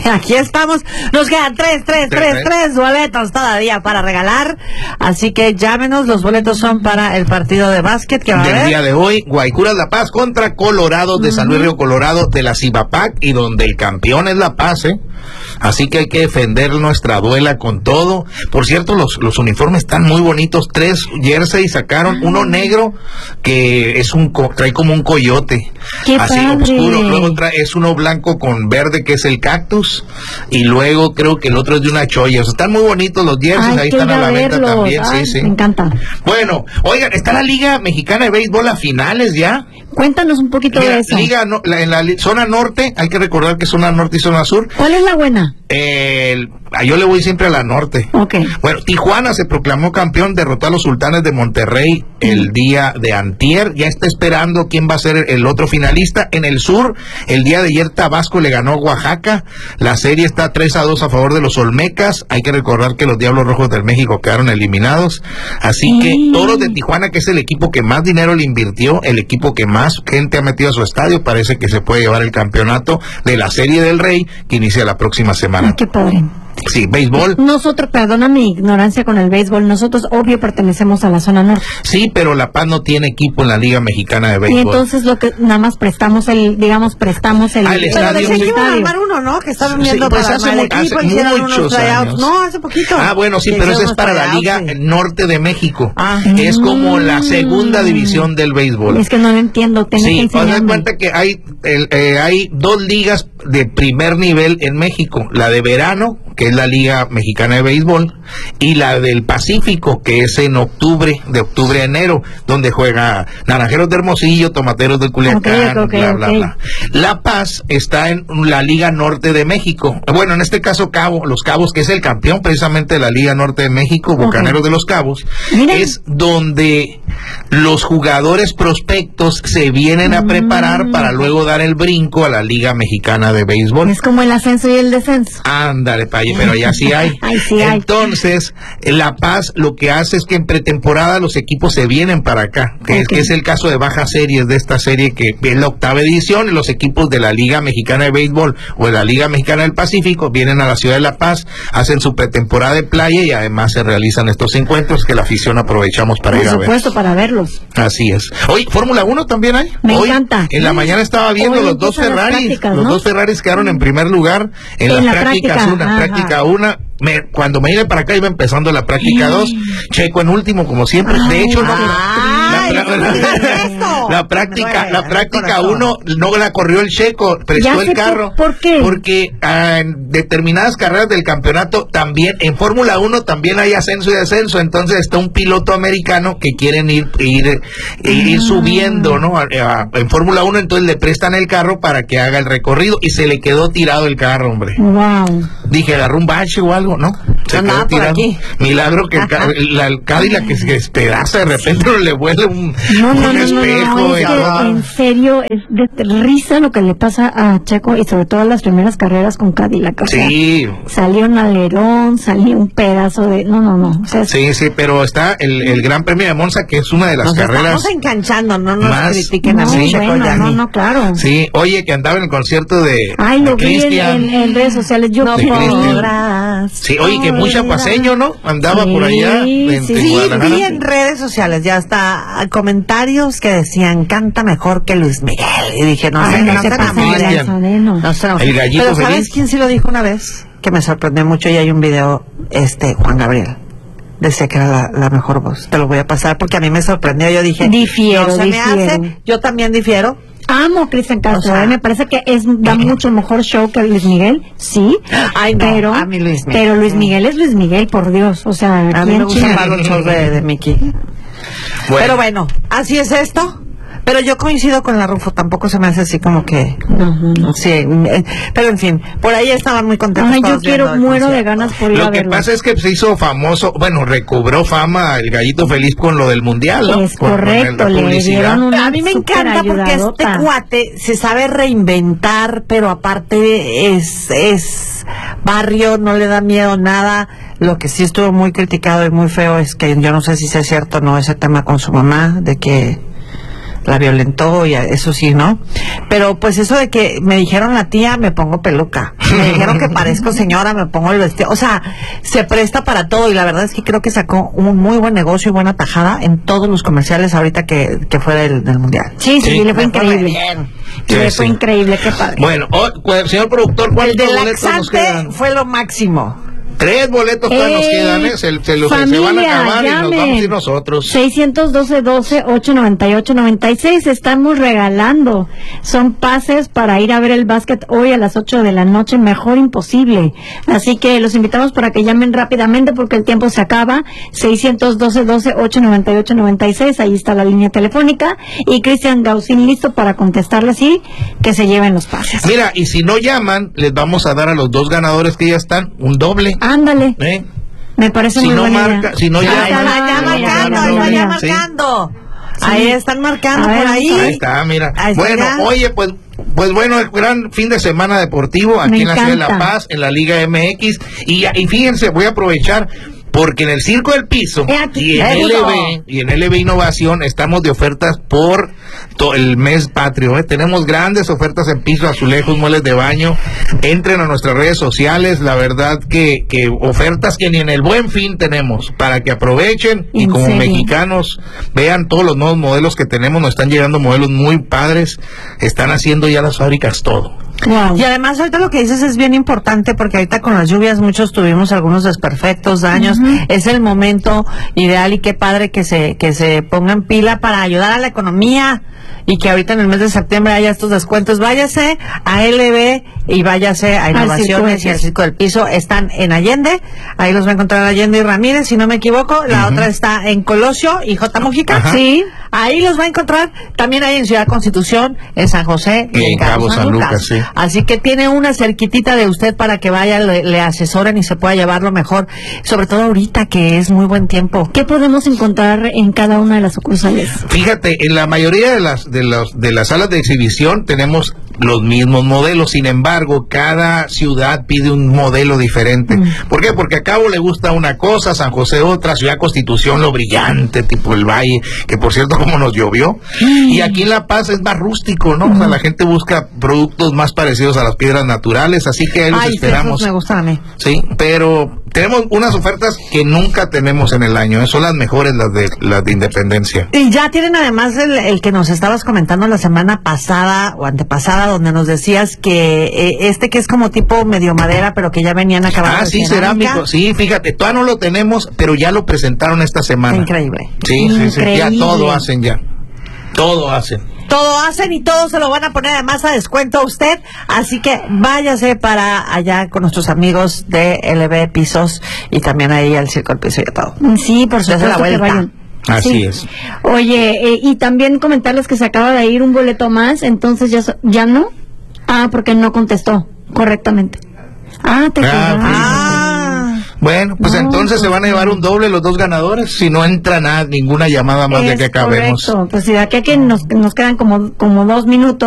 Aquí estamos, nos quedan tres boletos todavía para regalar, así que llámenos, los boletos son para el partido de básquet que va a haber. Del día de hoy, Guaycuras La Paz contra Colorado de San Luis Río Colorado de la Cibapac, y donde el campeón es La Paz, así que hay que defender nuestra duela con todo. Por cierto, los uniformes están muy bonitos, 3 jerseys sacaron, uno negro que es trae como un coyote, ¡qué así padre! oscuro, luego es uno blanco con verde que es el cactus, y luego creo que el otro es de una choya. O sea, están muy bonitos los jerseys, ahí están a la venta también. Sí. Me encanta. Bueno, oigan, está la Liga Mexicana de Béisbol a finales ya. Cuéntanos un poquito de eso. En la zona norte, hay que recordar que zona norte y zona sur. ¿Cuál es la buena? Yo le voy siempre a la norte. Okay. Bueno, Tijuana se proclamó campeón, derrotó a los Sultanes de Monterrey el día de antier. Ya está esperando quién va a ser el otro finalista. En el sur, el día de ayer Tabasco le ganó a Oaxaca. La serie está 3-2 a favor de los Olmecas. Hay que recordar que los Diablos Rojos del México quedaron eliminados. Así que Toros de Tijuana, que es el equipo que más dinero le invirtió, el equipo que más gente ha metido a su estadio, parece que se puede llevar el campeonato de la Serie del Rey, que inicia la próxima semana. Ay, qué padre. Sí, béisbol. Nosotros, perdona mi ignorancia con el béisbol, nosotros obvio pertenecemos a la zona norte. Sí, pero La Paz no tiene equipo en la Liga Mexicana de Béisbol. Y entonces lo que nada más prestamos el Pero decía que iban a armar uno, ¿no? Que estaban viendo pues para armar el equipo, hicieron unos tryouts. No, hace poquito. Bueno, sí, pero eso es para la Liga Norte de México. Es como la segunda división del béisbol. Es que no lo entiendo, tengo que enseñarme. Haz de cuenta que hay 2 ligas de primer nivel en México, la de verano, que es la Liga Mexicana de Béisbol, y la del Pacífico, que es en octubre a enero, donde juega Naranjeros de Hermosillo, Tomateros de Culiacán, bla, bla. La Paz está en la Liga Norte de México. Bueno, en este caso Los Cabos, que es el campeón precisamente de la Liga Norte de México, Bucaneros de los Cabos, es donde los jugadores prospectos se vienen a preparar para luego dar el brinco a la Liga Mexicana de Béisbol. Es como el ascenso y el descenso. Ándale, pero allá sí hay. Entonces, La Paz lo que hace es que en pretemporada los equipos se vienen para acá, que es el caso de Baja Series, de esta serie que es la 8ª edición, y los equipos de la Liga Mexicana de Béisbol o de la Liga Mexicana del Pacífico vienen a la ciudad de La Paz, hacen su pretemporada de playa y además se realizan estos encuentros que la afición aprovechamos para ir a ver. Por supuesto, para verlos. Así es. Oye, Fórmula 1 también hay. Me encanta. En la mañana estaba viendo los dos Ferraris. Los dos Ferraris quedaron en primer lugar en las prácticas. Práctica 1. Cuando me iba para acá iba empezando la práctica 2, Checo en último como siempre. De hecho la práctica 1 no la corrió el Checo, prestó el carro. ¿Por qué? Porque en determinadas carreras del campeonato también, en Fórmula 1 también hay ascenso y descenso, entonces está un piloto americano que quieren ir subiendo, ¿no? En Fórmula 1, entonces le prestan el carro para que haga el recorrido y se le quedó tirado el carro, hombre. Wow. Dije, agarró un bache o algo, ¿no? Se quedó tirado. Aquí. Milagro que el Cadillac que se despedaza, de repente le vuela un espejo. En serio, es de risa lo que le pasa a Checo, y sobre todo en las primeras carreras con Cadillac. O sea, salió un alerón, salió un pedazo de... No. O sea, sí, pero está el Gran Premio de Monza, que es una de las carreras... Estamos enganchando, no nos critiquen a mí. No, claro. Sí, oye, que andaba en el concierto de lo vi en redes sociales. Yo no podrás. Sí, oye, que muy chapaceño, ¿no? Andaba por allá. Sí, vi en redes sociales, ya hasta comentarios que decían, canta mejor que Luis Miguel. Y dije, no sé, el Gallito Pero Feliz. ¿sabes quién sí lo dijo una vez? Que me sorprendió mucho, y hay un video, Juan Gabriel. Decía que era la mejor voz. Te lo voy a pasar porque a mí me sorprendió. Yo dije, yo también difiero. Amo a Cristian Castro, me parece que da mucho mejor show que Luis Miguel, sí. Pero a mí Luis Miguel. Pero Luis Miguel es Luis Miguel, por Dios. O sea, a mí me gusta más los shows de Mickey. Pero bueno, así es esto. Pero yo coincido con la Rufo, tampoco se me hace así como que... No. Sí, pero en fin, por ahí estaban muy contentos. Yo muero de ganas por ir a verlo. Lo que pasa es que se hizo famoso, recobró fama el Gallito Feliz con lo del Mundial, ¿no? Es correcto, le dieron una... A mí me encanta porque este cuate se sabe reinventar, pero aparte es barrio, no le da miedo nada. Lo que sí estuvo muy criticado y muy feo es que yo no sé si sea cierto o no ese tema con su mamá, de que la violentó, y eso sí, ¿no? Pero pues eso de que me dijeron la tía, me pongo peluca. Me dijeron que parezco señora, me pongo el vestido. O sea, se presta para todo, y la verdad es que creo que sacó un muy buen negocio y buena tajada en todos los comerciales ahorita que fue del Mundial. Sí, le fue increíble. Le fue increíble, qué padre. Bueno, señor productor, ¿cuántos boletos nos quedan? Fue lo máximo. 3 boletos todavía nos quedan, se van a acabar, llame. Y nos vamos a ir nosotros. 612-898-96. Estamos regalando. Son pases para ir a ver el básquet hoy a las 8 de la noche. Mejor imposible. Así que los invitamos para que llamen rápidamente porque el tiempo se acaba. 612-898-96. Ahí está la línea telefónica. Y Cristian Gaucín listo para contestarle así que se lleven los pases. Mira, y si no llaman, les vamos a dar a los 2 ganadores que ya están un doble. Ándale. Me parece muy buena idea. Si no marcando. Ahí están marcando por ahí. Ahí está, mira. Bueno, oye, pues bueno, el gran fin de semana deportivo aquí en la ciudad de La Paz, en la Liga MX. Y fíjense, voy a aprovechar porque en el Circo del Piso y en LB Innovación estamos de ofertas por el mes patrio. Tenemos grandes ofertas en piso, azulejos, muebles de baño. Entren a nuestras redes sociales. La verdad que ofertas que ni en el Buen Fin tenemos, para que aprovechen y como mexicanos vean todos los nuevos modelos que tenemos. Nos están llegando modelos muy padres. Están haciendo ya las fábricas todo. Wow. Y además ahorita lo que dices es bien importante porque ahorita con las lluvias muchos tuvimos algunos desperfectos, daños. Es el momento ideal y qué padre que se pongan pila para ayudar a la economía y que ahorita en el mes de septiembre haya estos descuentos. Váyase a LB y váyase a Innovaciones y al Circo del Piso. Están en Allende, ahí los va a encontrar Allende y Ramírez, si no me equivoco. La otra está en Colosio y J. Mujica. Sí, ahí los va a encontrar. También hay en Ciudad Constitución, en San José y en Cabo San Lucas. Sí. Así que tiene una cerquitita de usted para que vaya, le asesoren y se pueda llevar lo mejor, sobre todo ahorita que es muy buen tiempo. ¿Qué podemos encontrar en cada una de las sucursales? Fíjate, en la mayoría de las salas de exhibición tenemos los mismos modelos. Sin embargo, cada ciudad pide un modelo diferente. ¿Por qué? Porque a Cabo le gusta una cosa, San José otra, Ciudad Constitución lo brillante, tipo el Valle, que por cierto como nos llovió. Y aquí en La Paz es más rústico, ¿no? O sea, la gente busca productos más parecidos a las piedras naturales, así que ahí los esperamos. Me gustan a mí. Sí, pero tenemos unas ofertas que nunca tenemos en el año. Son las mejores, las de Independencia. Y ya tienen además el que nos estabas comentando la semana pasada o antepasada, donde nos decías que que es como tipo medio madera, pero que ya venían acabados. Ah, sí, cerámico. Sí, fíjate, todavía no lo tenemos, pero ya lo presentaron esta semana. Increíble. Sí, ya todo hacen ya. Todo hacen. Todo hacen y todo se lo van a poner además a descuento a usted, así que váyase para allá con nuestros amigos de LB Pisos y también ahí al Circo del Piso y todo. Sí, por supuesto la vuelta. Que vayan. Así es. Oye, y también comentarles que se acaba de ir un boleto más, entonces ya no. Porque no contestó correctamente. Te Bueno, pues entonces se van a llevar un doble los 2 ganadores si no entra ninguna llamada más de que acabemos. Correcto. Pues si de aquí a que nos quedan como 2 minutos.